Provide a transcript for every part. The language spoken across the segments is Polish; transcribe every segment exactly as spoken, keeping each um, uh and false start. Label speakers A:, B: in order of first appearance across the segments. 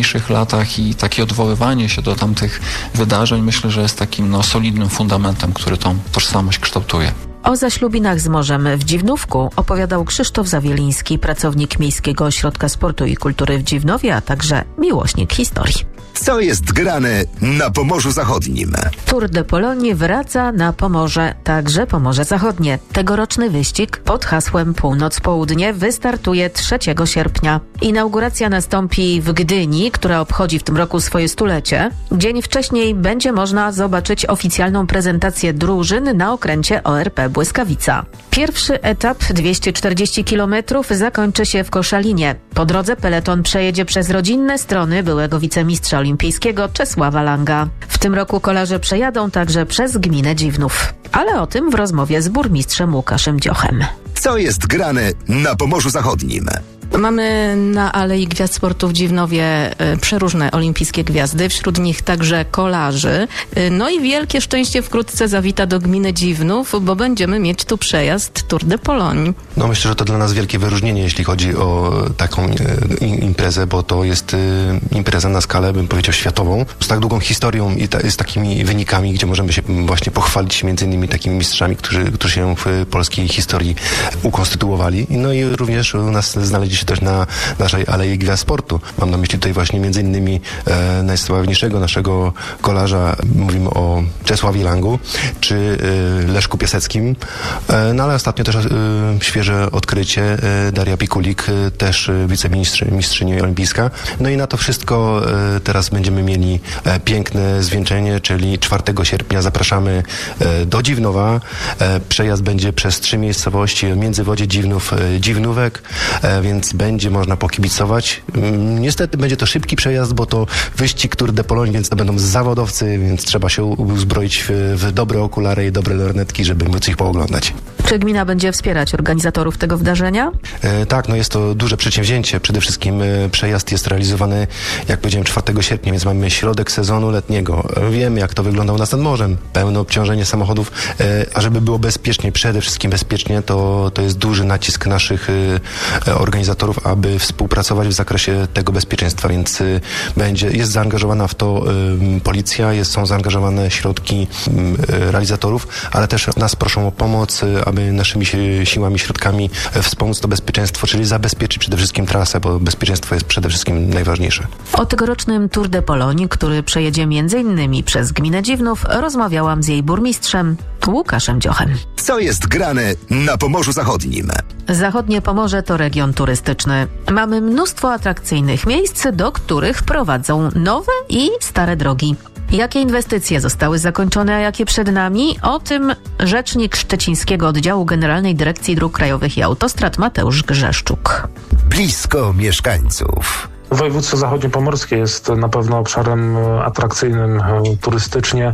A: późniejszych latach i takie odwoływanie się do tamtych wydarzeń myślę, że jest takim no, solidnym fundamentem, który tą tożsamość kształtuje.
B: O zaślubinach z morzem w Dziwnówku opowiadał Krzysztof Zawieliński, pracownik Miejskiego Ośrodka Sportu i Kultury w Dziwnowie, a także miłośnik historii.
C: Co jest grane na Pomorzu Zachodnim?
B: Tour de Pologne wraca na Pomorze, także Pomorze Zachodnie. Tegoroczny wyścig pod hasłem Północ-Południe wystartuje trzeciego sierpnia. Inauguracja nastąpi w Gdyni, która obchodzi w tym roku swoje stulecie. Dzień wcześniej będzie można zobaczyć oficjalną prezentację drużyn na okręcie O R P Błyskawica. Pierwszy etap, dwieście czterdzieści kilometrów, zakończy się w Koszalinie. Po drodze peleton przejedzie przez rodzinne strony byłego wicemistrza olimpijskiego Czesława Langa. W tym roku kolarze przejadą także przez gminę Dziwnów. Ale o tym w rozmowie z burmistrzem Łukaszem Dziochem.
C: Co jest grane na Pomorzu Zachodnim?
D: Mamy na Alei Gwiazd Sportu w Dziwnowie e, przeróżne olimpijskie gwiazdy, wśród nich także kolarzy. E, no i wielkie szczęście wkrótce zawita do gminy Dziwnów, bo będziemy mieć tu przejazd Tour de Pologne.
E: No myślę, że to dla nas wielkie wyróżnienie, jeśli chodzi o taką e, imprezę, bo to jest e, impreza na skalę, bym powiedział, światową, z tak długą historią i ta, z takimi wynikami, gdzie możemy się właśnie pochwalić między innymi takimi mistrzami, którzy, którzy się w polskiej historii ukonstytuowali. No i również u nas znaleźli się też na naszej Alei Gwiazd Sportu. Mam na myśli tutaj właśnie między innymi e, najsławniejszego naszego kolarza, mówimy o Czesławie Langu, czy e, Leszku Piaseckim, e, no ale ostatnio też e, świeże odkrycie e, Daria Pikulik, e, też e, wicemistrzyni olimpijska. No i na to wszystko e, teraz będziemy mieli e, piękne zwieńczenie, czyli czwartego sierpnia zapraszamy e, do Dziwnowa. E, przejazd będzie przez trzy miejscowości, Międzywodzie, Dziwnów, e, Dziwnówek, e, więc będzie można pokibicować. Niestety będzie to szybki przejazd, bo to wyścig Tour de Pologne, więc to będą zawodowcy, więc trzeba się uzbroić w, w dobre okulary i dobre lornetki, żeby móc ich pooglądać.
B: Czy gmina będzie wspierać organizatorów tego wydarzenia?
E: E, tak, no jest to duże przedsięwzięcie. Przede wszystkim e, przejazd jest realizowany, jak powiedziałem, czwartego sierpnia, więc mamy środek sezonu letniego. E, wiemy, jak to wygląda u nas nad morzem. Pełne obciążenie samochodów, e, a żeby było bezpiecznie, przede wszystkim bezpiecznie, to, to jest duży nacisk naszych e, organizatorów, aby współpracować w zakresie tego bezpieczeństwa, więc y, będzie, jest zaangażowana w to y, policja, jest, są zaangażowane środki y, realizatorów, ale też nas proszą o pomoc, y, aby naszymi si- siłami, środkami y, wspomóc to bezpieczeństwo, czyli zabezpieczyć przede wszystkim trasę, bo bezpieczeństwo jest przede wszystkim najważniejsze.
B: O tegorocznym Tour de Pologne, który przejedzie między innymi przez gminę Dziwnów, rozmawiałam z jej burmistrzem Łukaszem Dziochem.
C: Co jest grane na Pomorzu Zachodnim?
B: Zachodnie Pomorze to region turystyczny. Mamy mnóstwo atrakcyjnych miejsc, do których prowadzą nowe i stare drogi. Jakie inwestycje zostały zakończone, a jakie przed nami? O tym rzecznik Szczecińskiego Oddziału Generalnej Dyrekcji Dróg Krajowych i Autostrad Mateusz Grzeszczuk.
C: Blisko mieszkańców.
F: Województwo zachodniopomorskie jest na pewno obszarem atrakcyjnym turystycznie.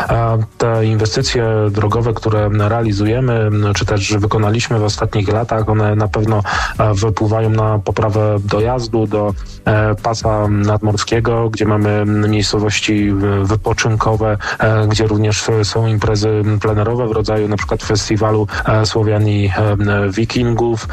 F: Te inwestycje drogowe, które realizujemy, czy też wykonaliśmy w ostatnich latach, one na pewno wpływają na poprawę dojazdu do pasa nadmorskiego, gdzie mamy miejscowości wypoczynkowe, gdzie również są imprezy plenerowe w rodzaju na przykład festiwalu Słowian Wikingów.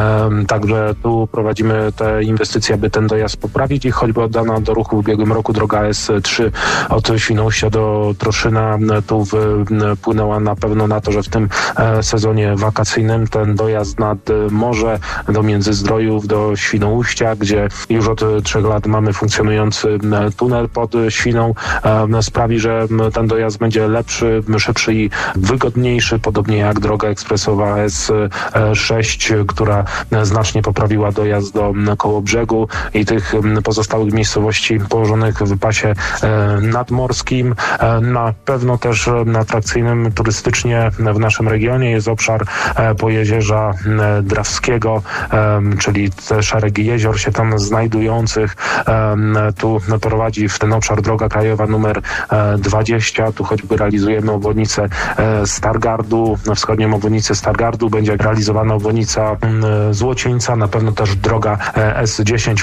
F: Także tu prowadzimy te inwestycje, aby ten dojazd poprawić i choćby oddana do ruchu w ubiegłym roku droga S trzy od Świnoujścia do Troszyna tu wpłynęła na pewno na to, że w tym sezonie wakacyjnym ten dojazd nad morze do Międzyzdrojów, do Świnoujścia, gdzie już od trzech lat mamy funkcjonujący tunel pod Świną, sprawi, że ten dojazd będzie lepszy, szybszy i wygodniejszy, podobnie jak droga ekspresowa S sześć, która znacznie poprawiła dojazd do Kołobrzegu i tych pozostałych miejscowości położonych w pasie nadmorskim. Na pewno też atrakcyjnym turystycznie w naszym regionie jest obszar Pojezierza Drawskiego, czyli te szeregi jezior się tam znajdujących. Tu prowadzi w ten obszar droga krajowa numer dwadzieścia. Tu choćby realizujemy obwodnicę Stargardu, na wschodnią obwodnicę Stargardu będzie realizowana obwodnica Złocieńca. Na pewno też droga S dziesięć wpłynie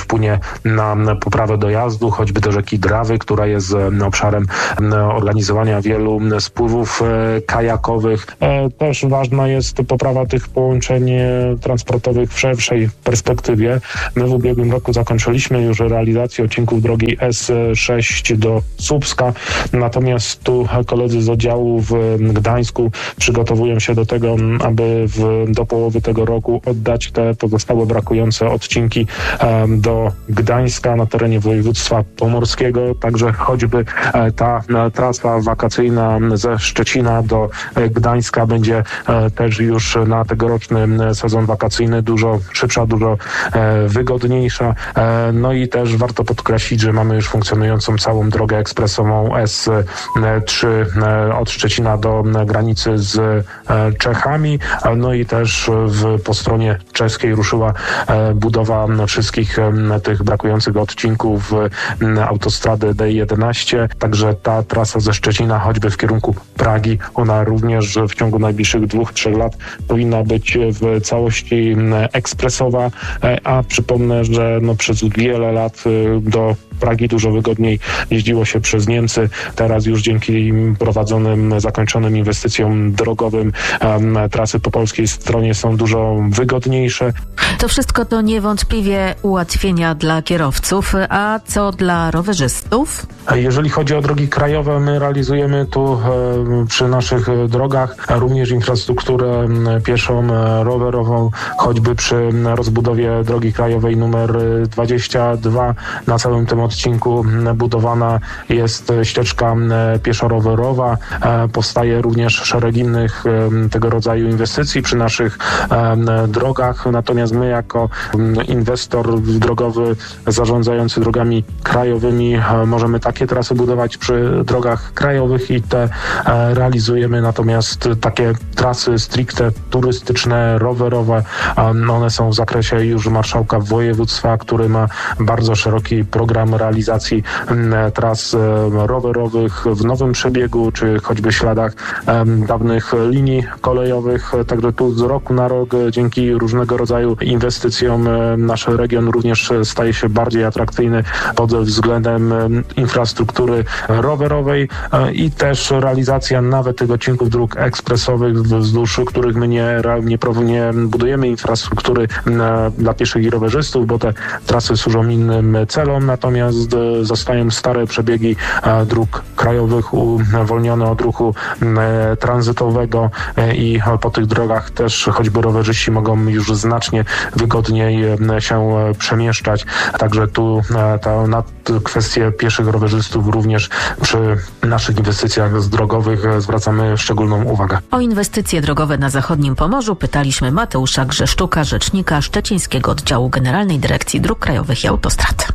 F: na poprawę dojazdu, choćby do rzeki Drawy, która jest obszarem organizowania wielu spływów kajakowych. Też ważna jest poprawa tych połączeń transportowych w szerszej perspektywie. My w ubiegłym roku zakończyliśmy już realizację odcinków drogi S sześć do Słupska, natomiast tu koledzy z oddziału w Gdańsku przygotowują się do tego, aby w, do połowy tego roku oddać te pozostałe brakujące odcinki um, do Gdańska na terenie województwa pomorskiego. Także choćby e, ta e, trasa wakacyjna ze Szczecina do e, Gdańska będzie e, też już na tegoroczny sezon wakacyjny dużo szybsza, dużo e, wygodniejsza. E, no i też warto podkreślić, że mamy już funkcjonującą całą drogę ekspresową S trzy e, od Szczecina do e, granicy z e, Czechami. E, no i też w, po stronie czeskiej ruszyła e, budowa wszystkich e, tych brakujących odcinków e, autostrady D jedenaście. Także ta trasa ze Szczecina, choćby w kierunku Pragi, ona również w ciągu najbliższych dwóch, trzech lat powinna być w całości ekspresowa, a przypomnę, że no przez wiele lat do Pragi dużo wygodniej jeździło się przez Niemcy. Teraz już dzięki prowadzonym, zakończonym inwestycjom drogowym um, trasy po polskiej stronie są dużo wygodniejsze.
B: To wszystko to niewątpliwie ułatwienia dla kierowców, a co dla rowerzystów?
F: Jeżeli chodzi o drogi krajowe, my realizujemy tu e, przy naszych drogach również infrastrukturę pieszą, rowerową, choćby przy rozbudowie drogi krajowej numer dwadzieścia dwa. Na całym tym odcinku budowana jest ścieżka pieszo-rowerowa. E, powstaje również szereg innych e, tego rodzaju inwestycji przy naszych e, drogach. Natomiast my jako inwestor drogowy zarządzający drogami krajowymi e, możemy takie trasy budować przy drogach krajowych i te e, realizujemy. Natomiast takie trasy stricte turystyczne, rowerowe, e, one są w zakresie już marszałka województwa, który ma bardzo szeroki program realizacji m, tras e, rowerowych w nowym przebiegu, czy choćby śladach e, dawnych linii kolejowych. Także tu z roku na rok e, dzięki różnego rodzaju inwestycjom e, nasz region również staje się bardziej atrakcyjny pod względem e, infrastruktury rowerowej e, i też realizacja nawet tych odcinków dróg ekspresowych, wzdłuż których my nie, nie, nie budujemy infrastruktury e, dla pieszych i rowerzystów, bo te trasy służą innym celom, natomiast e, zostają stare przebiegi e, dróg krajowych uwolnione od ruchu e, tranzytowego e, i po tych drogach też choćby rowerzyści mogą już znacznie wygodniej e, się e, przemieszczać. Także tu e, ta, na kwestię pieszych rowerzystów również przy naszych inwestycjach drogowych e, zwracamy szczególną uwagę.
B: O inwestycje drogowe na zachodnim Pomorzu pytaliśmy Mateusza Grzeszczuka, rzecznika Szczecińskiego Oddziału Generalnej Dyrekcji Dróg Krajowych i Autostrad.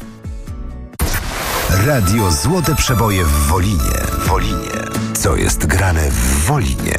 C: Radio Złote Przeboje w Wolinie. Wolinie. Co jest grane w Wolinie?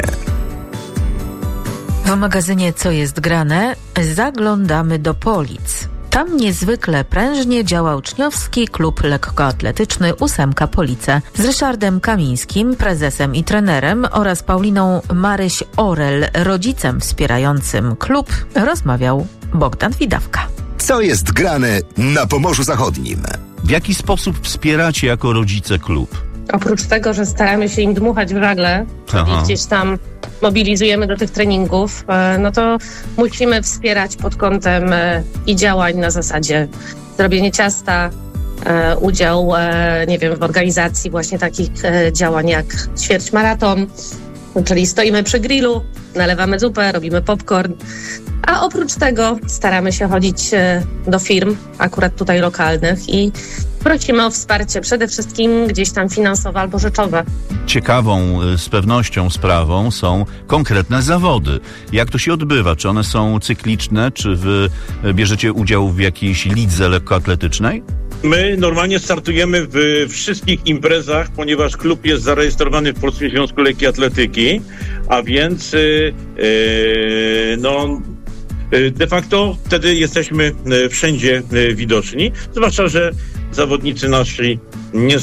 B: W magazynie Co jest grane zaglądamy do Polic. Tam niezwykle prężnie działa uczniowski klub lekkoatletyczny Ósemka Police. Z Ryszardem Kamińskim, prezesem i trenerem, oraz Pauliną Maryś-Orel, rodzicem wspierającym klub, rozmawiał Bogdan Widawka.
C: Co jest grane na Pomorzu Zachodnim?
G: W jaki sposób wspieracie jako rodzice klub?
H: Oprócz tego, że staramy się im dmuchać w żagle i gdzieś tam mobilizujemy do tych treningów, no to musimy wspierać pod kątem i działań na zasadzie zrobienie ciasta, udział, nie wiem, w organizacji właśnie takich działań jak ćwierć maraton, czyli stoimy przy grillu, nalewamy zupę, robimy popcorn. A oprócz tego staramy się chodzić do firm, akurat tutaj lokalnych, i prosimy o wsparcie przede wszystkim gdzieś tam finansowe albo rzeczowe.
G: Ciekawą z pewnością sprawą są konkretne zawody. Jak to się odbywa? Czy one są cykliczne? Czy wy bierzecie udział w jakiejś lidze lekkoatletycznej?
I: My normalnie startujemy w wszystkich imprezach, ponieważ klub jest zarejestrowany w Polskim Związku Lekkiej Atletyki, a więc yy, yy, no... de facto wtedy jesteśmy wszędzie widoczni, zwłaszcza że zawodnicy nasi nie są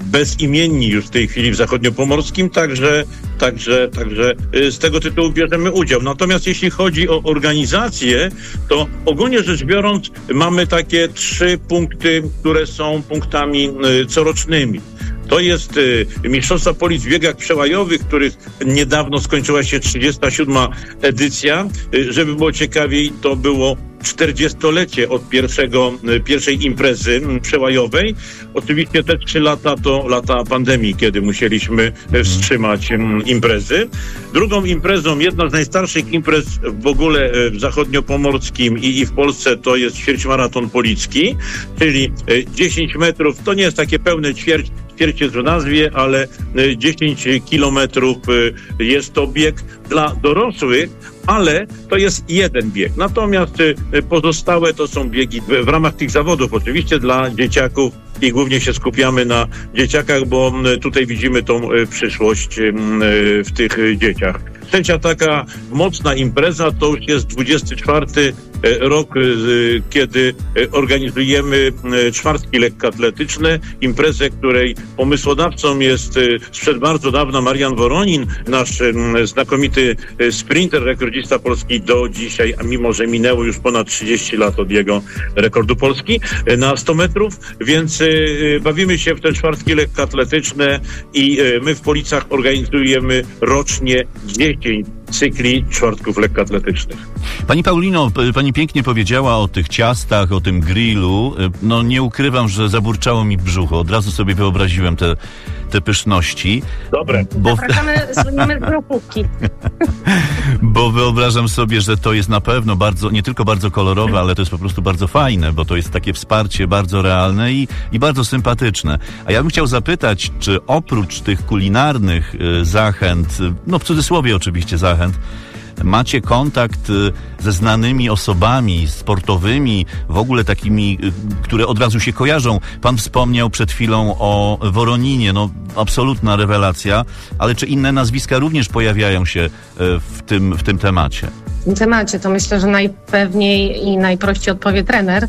I: bezimienni już w tej chwili w zachodniopomorskim, także, także, także z tego tytułu bierzemy udział. Natomiast jeśli chodzi o organizację, to ogólnie rzecz biorąc mamy takie trzy punkty, które są punktami corocznymi. To jest y, Mistrzostwa Polic w biegach przełajowych, których niedawno skończyła się trzydziesta siódma edycja. Y, żeby było ciekawiej, to było czterdziestolecie od pierwszego, y, pierwszej imprezy y, przełajowej. Oczywiście te trzy lata to lata pandemii, kiedy musieliśmy y, wstrzymać y, imprezy. Drugą imprezą, jedna z najstarszych imprez w ogóle y, w zachodniopomorskim i, i w Polsce, to jest ćwierćmaraton policki, czyli y, dziesięć metrów, to nie jest takie pełne ćwierć, ćwierć jest w nazwie, ale dziesięć kilometrów jest to bieg dla dorosłych, ale to jest jeden bieg. Natomiast pozostałe to są biegi w ramach tych zawodów, oczywiście dla dzieciaków i głównie się skupiamy na dzieciakach, bo tutaj widzimy tą przyszłość w tych dzieciach. Trzecia taka mocna impreza to już jest dwudziesty czwarty rok, kiedy organizujemy czwartki lekkoatletyczne, imprezę, której pomysłodawcą jest sprzed bardzo dawna Marian Woronin, nasz znakomity sprinter, rekordzista Polski do dzisiaj, a mimo że minęło już ponad trzydzieści lat od jego rekordu Polski na sto metrów, więc bawimy się w te czwartki lekkoatletyczne i my w Policach organizujemy rocznie dziesięć cykli czwartków lekkoatletycznych.
G: Pani Paulino, pani pięknie powiedziała o tych ciastach, o tym grillu. No nie ukrywam, że zaburczało mi brzucho. Od razu sobie wyobraziłem te, te pyszności.
I: Dobre.
G: Bo...
H: Zapraszamy, słynimy z grupówki.
G: Bo wyobrażam sobie, że to jest na pewno bardzo, nie tylko bardzo kolorowe, ale to jest po prostu bardzo fajne, bo to jest takie wsparcie bardzo realne i, i bardzo sympatyczne. A ja bym chciał zapytać, czy oprócz tych kulinarnych y, zachęt, y, no w cudzysłowie oczywiście zachęt, macie kontakt ze znanymi osobami sportowymi, w ogóle takimi, które od razu się kojarzą? Pan wspomniał przed chwilą o Woroninie, no absolutna rewelacja, ale czy inne nazwiska również pojawiają się w tym, w tym temacie?
H: W tym temacie to myślę, że najpewniej i najprościej odpowie trener.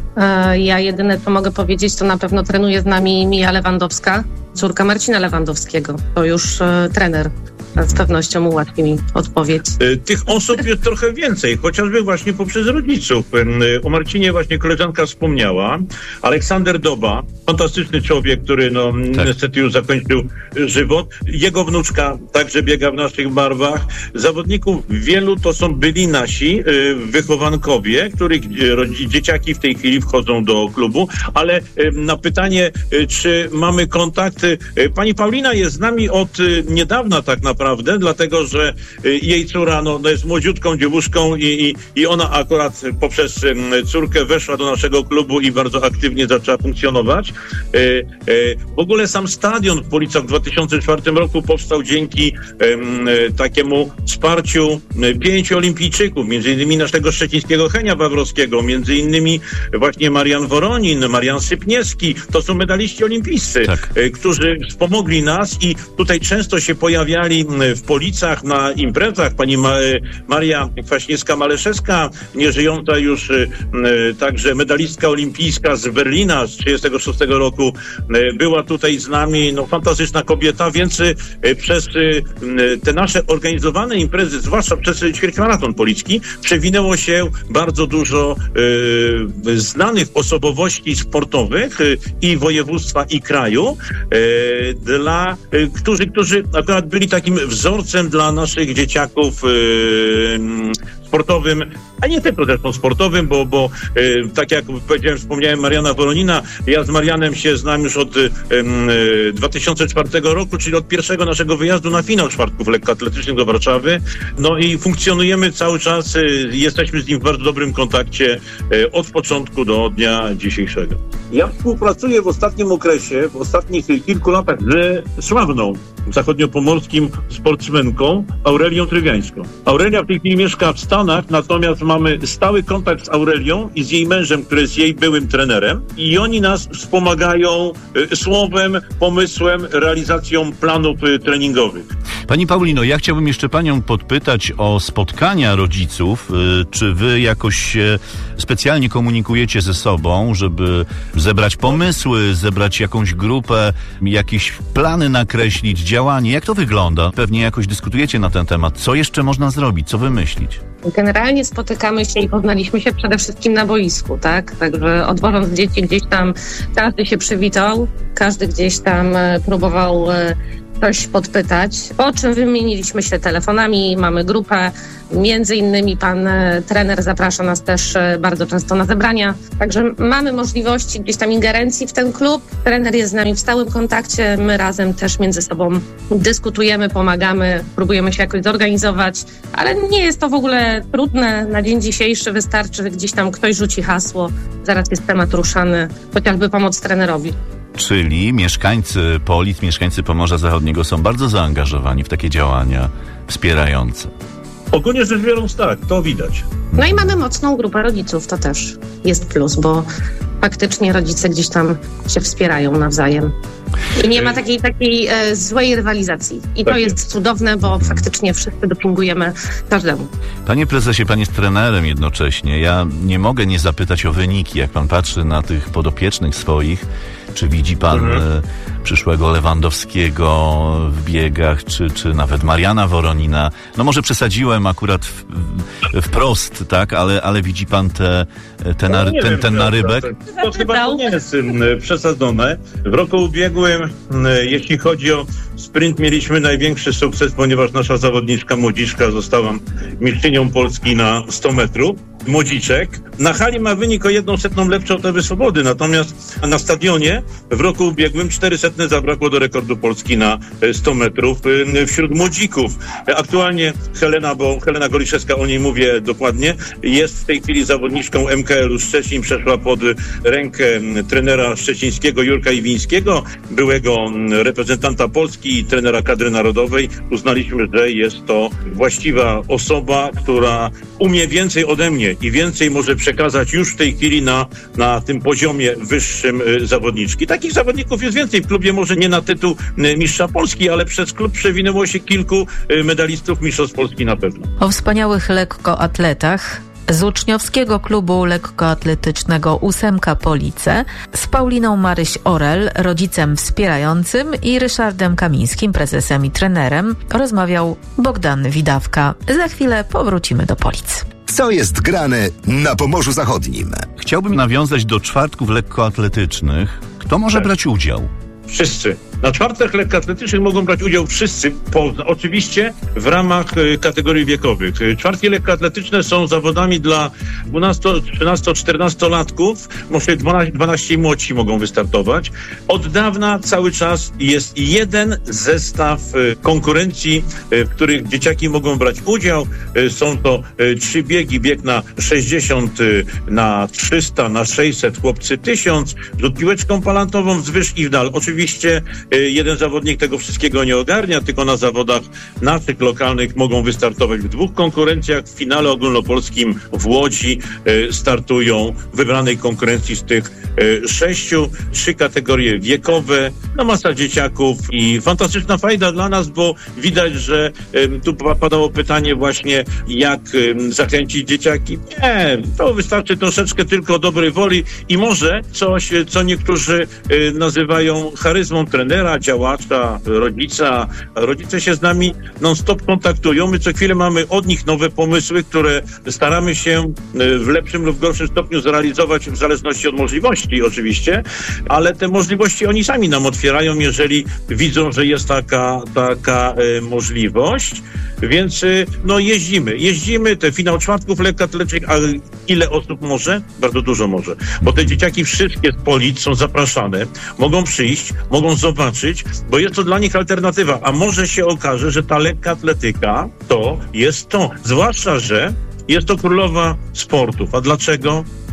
H: Ja jedyne, co mogę powiedzieć, to na pewno trenuje z nami Mija Lewandowska, córka Marcina Lewandowskiego. To już trener z pewnością ułatwi mi odpowiedź.
I: Tych osób jest trochę więcej, chociażby właśnie poprzez rodziców. O Marcinie właśnie koleżanka wspomniała. Aleksander Doba, fantastyczny człowiek, który no tak. niestety już zakończył żywot. Jego wnuczka także biega w naszych barwach. Zawodników wielu to są byli nasi wychowankowie, których dzieciaki w tej chwili wchodzą do klubu, ale na pytanie, czy mamy kontakt, pani Paulina jest z nami od niedawna tak naprawdę. Prawdę, dlatego, że jej córa no, no jest młodziutką dziewuszką i, i, i ona akurat poprzez córkę weszła do naszego klubu i bardzo aktywnie zaczęła funkcjonować. E, e, w ogóle sam stadion w Policach w dwa tysiące czwartym roku powstał dzięki e, takiemu wsparciu pięciu olimpijczyków, między innymi naszego szczecińskiego Henia Wawrowskiego, między innymi właśnie Marian Woronin, Marian Sypniewski, to są medaliści olimpijscy, tak. e, którzy wspomogli nas i tutaj często się pojawiali w Policach, na imprezach. Pani Ma- Maria Kwaśniewska-Maleszewska, nieżyjąca już e, także medalistka olimpijska z Berlina z trzydziestego szóstego roku, e, była tutaj z nami. No, fantastyczna kobieta, więc e, przez e, te nasze organizowane imprezy, zwłaszcza przez ćwierćmaraton policki, przewinęło się bardzo dużo e, znanych osobowości sportowych e, i województwa, i kraju, e, dla e, którzy, którzy akurat byli takim wzorcem dla naszych dzieciaków yy, sportowym, a nie tylko zresztą sportowym, bo, bo yy, tak jak powiedziałem, wspomniałem Mariana Woronina, ja z Marianem się znam już od yy, dwa tysiące czwartego roku, czyli od pierwszego naszego wyjazdu na finał czwartków lekkoatletycznych do Warszawy. No i funkcjonujemy cały czas, yy, jesteśmy z nim w bardzo dobrym kontakcie yy, od początku do dnia dzisiejszego. Ja współpracuję w ostatnim okresie, w ostatnich kilku latach ze sławną zachodniopomorskim sportsmenką Aurelią Trywiańską. Aurelia w tej chwili mieszka w Stanach, natomiast ma mamy stały kontakt z Aurelią i z jej mężem, który jest jej byłym trenerem i oni nas wspomagają y, słowem, pomysłem, realizacją planów y, treningowych.
G: Pani Paulino, ja chciałbym jeszcze panią podpytać o spotkania rodziców. Y, czy wy jakoś się specjalnie komunikujecie ze sobą, żeby zebrać pomysły, zebrać jakąś grupę, jakieś plany nakreślić, działanie? Jak to wygląda? Pewnie jakoś dyskutujecie na ten temat. Co jeszcze można zrobić? Co wymyślić?
H: Generalnie spotykamy się i poznaliśmy się przede wszystkim na boisku, tak? Także odwożąc dzieci gdzieś tam, każdy się przywitał, każdy gdzieś tam próbował coś podpytać, po czym wymieniliśmy się telefonami, mamy grupę, między innymi pan trener zaprasza nas też bardzo często na zebrania, także mamy możliwości gdzieś tam ingerencji w ten klub, trener jest z nami w stałym kontakcie, my razem też między sobą dyskutujemy, pomagamy, próbujemy się jakoś zorganizować, ale nie jest to w ogóle trudne, na dzień dzisiejszy wystarczy, że gdzieś tam ktoś rzuci hasło, zaraz jest temat ruszany, chociażby pomoc trenerowi.
G: Czyli mieszkańcy Polic, mieszkańcy Pomorza Zachodniego są bardzo zaangażowani w takie działania wspierające.
I: Ogólnie rzecz biorąc tak, to widać.
H: No i mamy mocną grupę rodziców, to też jest plus, bo faktycznie rodzice gdzieś tam się wspierają nawzajem. I nie ma takiej takiej e, złej rywalizacji. I
I: tak
H: to jest cudowne, bo faktycznie wszyscy dopingujemy każdemu.
G: Panie prezesie, pan jest trenerem jednocześnie. Ja nie mogę nie zapytać o wyniki. Jak pan patrzy na tych podopiecznych swoich, czy widzi pan mhm. e, przyszłego Lewandowskiego w biegach, czy, czy nawet Mariana Woronina? No może przesadziłem akurat w, w, wprost, tak? Ale, ale widzi pan te, te
I: no,
G: nary, ten,
I: wiem,
G: ten narybek?
I: To, to chyba nie jest um, przesadzone. W roku ubiegłym, um, jeśli chodzi o sprint, mieliśmy największy sukces, ponieważ nasza zawodniczka Młodziczka została mistrzynią Polski na sto metrów. Młodziczek. Na hali ma wynik o jedną setną lepszy od Ewy Swobody, natomiast na stadionie w roku ubiegłym cztery setne zabrakło do rekordu Polski na sto metrów wśród młodzików. Aktualnie Helena, bo Helena Goliszewska, o niej mówię dokładnie, jest w tej chwili zawodniczką M K L-u Szczecin, przeszła pod rękę trenera szczecińskiego Jurka Iwińskiego, byłego reprezentanta Polski i trenera kadry narodowej. Uznaliśmy, że jest to właściwa osoba, która umie więcej ode mnie i więcej może przekazać już w tej chwili na, na tym poziomie wyższym y, zawodniczki. Takich zawodników jest więcej w klubie, może nie na tytuł y, mistrza Polski, ale przez klub przewinęło się kilku y, medalistów mistrzostw Polski na pewno.
B: O wspaniałych lekkoatletach z uczniowskiego klubu lekkoatletycznego Ósemka Police z Pauliną Maryś-Orel, rodzicem wspierającym, i Ryszardem Kamińskim, prezesem i trenerem, rozmawiał Bogdan Widawka. Za chwilę powrócimy do Polic.
C: Co jest grane na Pomorzu Zachodnim?
G: Chciałbym nawiązać do czwartków lekkoatletycznych. Kto może
I: tak.
G: brać udział?
I: Wszyscy. Na czwartach lekkoatletycznych mogą brać udział wszyscy, po, oczywiście w ramach y, kategorii wiekowych. Czwartki lekkoatletyczne są zawodami dla dwunasto-, trzynasto-, czternastolatków, może dwanaście, dwanaście i młodsi mogą wystartować. Od dawna cały czas jest jeden zestaw y, konkurencji, y, w których dzieciaki mogą brać udział. Y, są to y, trzy biegi, bieg na sześćdziesiąt, y, na trzysta, na sześćset, chłopcy tysiąc, rzut piłeczką palantową wzwyż i w dal. Oczywiście jeden zawodnik tego wszystkiego nie ogarnia, tylko na zawodach naszych lokalnych mogą wystartować w dwóch konkurencjach. W finale ogólnopolskim w Łodzi startują w wybranej konkurencji z tych sześciu, trzy kategorie wiekowe, no masa dzieciaków i fantastyczna fajda dla nas, bo widać, że tu padało pytanie właśnie, jak zachęcić dzieciaki. Nie, to wystarczy troszeczkę tylko dobrej woli i może coś, co niektórzy nazywają charyzmą trenera, działacza, rodzica. Rodzice się z nami non-stop kontaktują. My co chwilę mamy od nich nowe pomysły, które staramy się w lepszym lub gorszym stopniu zrealizować w zależności od możliwości oczywiście, ale te możliwości oni sami nam otwierają, jeżeli widzą, że jest taka, taka e, możliwość. Więc no jeździmy, jeździmy, te finał czwartków lekkoatletycznych, ale ile osób może? Bardzo dużo może, bo te dzieciaki wszystkie z Polic są zapraszane, mogą przyjść, mogą zobaczyć, bo jest to dla nich alternatywa, a może się okaże, że ta lekka atletyka to jest to, zwłaszcza, że jest to królowa sportów. A dlaczego?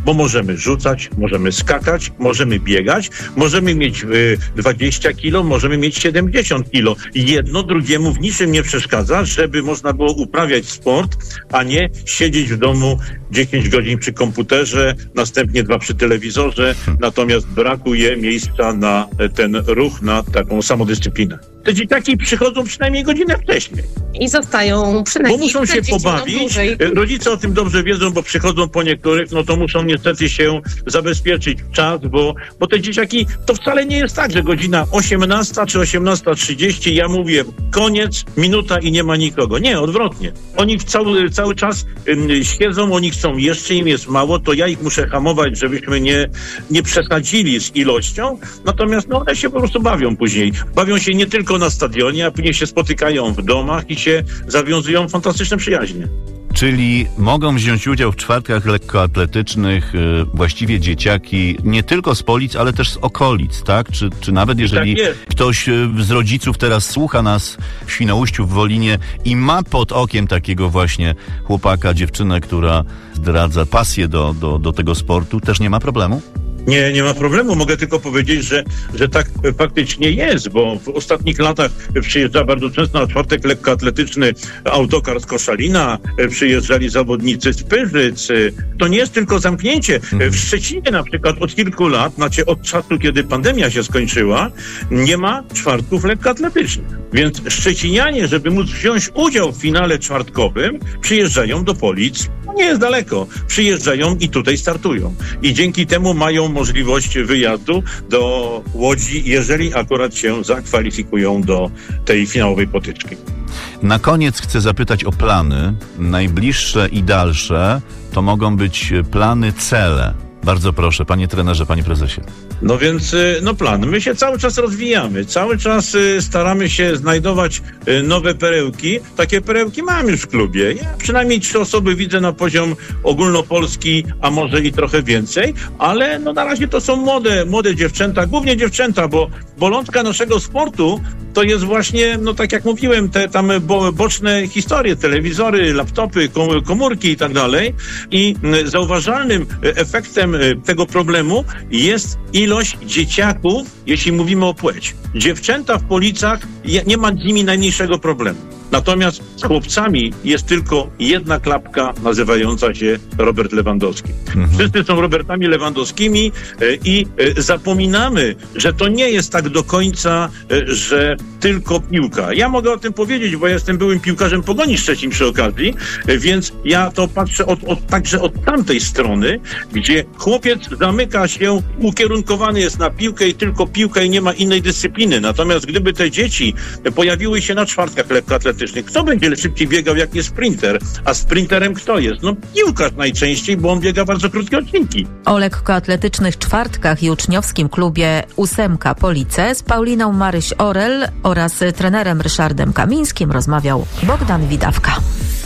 I: bo możemy rzucać, możemy skakać, możemy biegać, możemy mieć y, dwadzieścia kilo, możemy mieć siedemdziesiąt kilo. Jedno drugiemu w niczym nie przeszkadza, żeby można było uprawiać sport, a nie siedzieć w domu dziesięć godzin przy komputerze, następnie dwa przy telewizorze, natomiast brakuje miejsca na ten ruch, na taką samodyscyplinę. Te dzieciaki przychodzą przynajmniej godzinę wcześniej.
H: I zostają przynajmniej
I: Bo muszą się pobawić. Rodzice o tym dobrze wiedzą, bo przychodzą po niektórych, no to muszą niestety się zabezpieczyć w czas, bo, bo te dzieciaki, to wcale nie jest tak, że godzina osiemnasta czy osiemnasta trzydzieści, ja mówię koniec, minuta i nie ma nikogo. Nie, odwrotnie. Oni cały, cały czas y, siedzą, oni chcą, jeszcze im jest mało, to ja ich muszę hamować, żebyśmy nie, nie przesadzili z ilością, natomiast no one się po prostu bawią później. Bawią się nie tylko na stadionie, a później się spotykają w domach i się zawiązują fantastyczne przyjaźnie.
G: Czyli mogą wziąć udział w czwartkach lekkoatletycznych y, właściwie dzieciaki nie tylko z Polic, ale też z okolic, tak? Czy, czy nawet jeżeli
I: tak
G: ktoś y, z rodziców teraz słucha nas w Świnoujściu, w Wolinie i ma pod okiem takiego właśnie chłopaka, dziewczynę, która zdradza pasję do, do, do tego sportu, też nie ma problemu?
I: Nie, nie ma problemu. Mogę tylko powiedzieć, że, że tak faktycznie jest, bo w ostatnich latach przyjeżdża bardzo często na czwartek lekkoatletyczny autokar z Koszalina, przyjeżdżali zawodnicy z Pyrzyc. To nie jest tylko zamknięcie. W Szczecinie na przykład od kilku lat, znaczy od czasu, kiedy pandemia się skończyła, nie ma czwartków lekkoatletycznych. Więc szczecinianie, żeby móc wziąć udział w finale czwartkowym, przyjeżdżają do Polic. Nie jest daleko. Przyjeżdżają i tutaj startują. I dzięki temu mają możliwość wyjazdu do Łodzi, jeżeli akurat się zakwalifikują do tej finałowej potyczki.
G: Na koniec chcę zapytać o plany. Najbliższe i dalsze to mogą być plany, cele. Bardzo proszę, panie trenerze, panie prezesie.
I: No więc, no plan. My się cały czas rozwijamy. Cały czas staramy się znajdować nowe perełki. Takie perełki mam już w klubie. Ja przynajmniej trzy osoby widzę na poziom ogólnopolski, a może i trochę więcej, ale no na razie to są młode, młode dziewczęta, głównie dziewczęta, bo bolączka naszego sportu to jest właśnie, no tak jak mówiłem, te tam bo, boczne historie, telewizory, laptopy, komórki i tak dalej. I zauważalnym efektem tego problemu jest ilość dzieciaków, jeśli mówimy o płeć. Dziewczęta w Policach, nie ma z nimi najmniejszego problemu. Natomiast z chłopcami jest tylko jedna klapka nazywająca się Robert Lewandowski. Mhm. Wszyscy są Robertami Lewandowskimi i zapominamy, że to nie jest tak do końca, że tylko piłka. Ja mogę o tym powiedzieć, bo ja jestem byłym piłkarzem Pogoni Szczecin przy okazji, więc ja to patrzę od, od, także od tamtej strony, gdzie chłopiec zamyka się, ukierunkowany jest na piłkę i tylko piłka i nie ma innej dyscypliny. Natomiast gdyby te dzieci pojawiły się na czwartkach lekkoatletycznych, kto będzie szybciej biegał, jak jest sprinter? A sprinterem kto jest? No piłkarz najczęściej, bo on biega bardzo krótkie odcinki.
B: O lekkoatletycznych czwartkach i uczniowskim klubie Ósemka Police z Pauliną Maryś-Orel oraz trenerem Ryszardem Kamińskim rozmawiał Bogdan Widawka.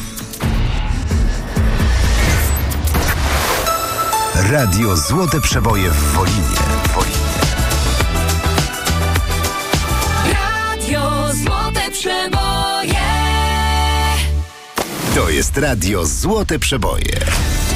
C: Radio Złote Przeboje w Wolinie. Wolinie.
J: Radio Złote Przeboje.
C: To jest Radio Złote Przeboje.